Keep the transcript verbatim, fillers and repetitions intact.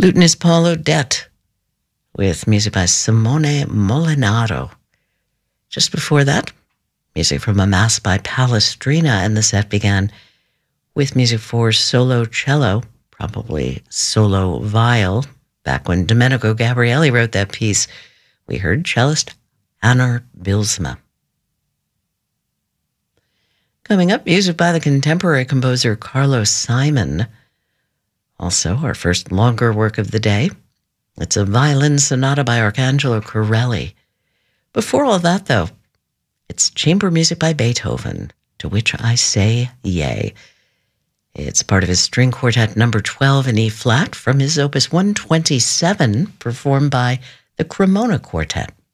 Lutenist Paul Odette with music by Simone Molinaro. Just before that, music from a Mass by Palestrina, and the set began with music for solo cello, probably solo viol. Back when Domenico Gabrielli wrote that piece, we heard cellist Anar Bilsma. Coming up, music by the contemporary composer Carlos Simon. Also, our first longer work of the day. It's a violin sonata by Arcangelo Corelli. Before all that, though, it's chamber music by Beethoven, To Which I Say Yea. It's part of his string quartet number twelve in E-flat from his opus one twenty-seven, performed by the Cremona Quartet.